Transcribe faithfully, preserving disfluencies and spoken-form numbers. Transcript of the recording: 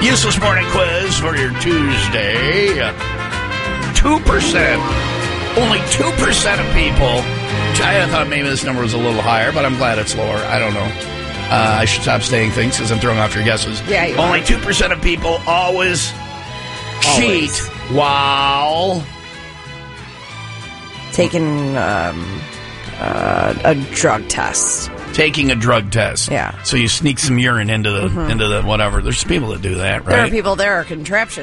Useless morning quiz for your Tuesday. two percent. Only two percent of people. I thought maybe this number was a little higher, but I'm glad it's lower. I don't know. Uh, I should stop saying things because I'm throwing off your guesses. Yeah, you Only are. two percent of people always, Always. cheat while Taking um, uh, a drug test. taking a drug test. Yeah. So you sneak some urine into the Mhm. into the whatever. There's people that do that, right? There are people, there are contraptions.